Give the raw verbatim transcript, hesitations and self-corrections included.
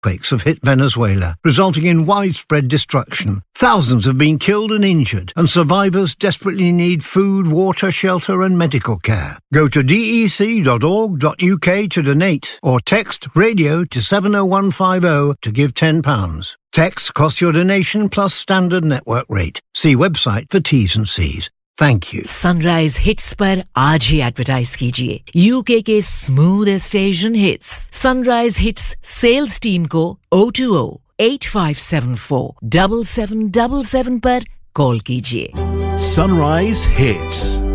earthquakes have hit Venezuela, resulting in widespread destruction. Thousands have been killed and injured, and survivors desperately need food, water, shelter and medical care. Go to d e c dot org dot u k to donate, or text radio to seven oh one five oh to give ten pounds. Text costs your donation plus standard network rate. See website for T's and C's. Thank you. Sunrise Hits पर आज ही advertise कीजिए UK के smoothest Asian hits sunrise hits sales team को oh two oh eight five seven four seven seven seven seven पर call कीजिए. Sunrise Hits.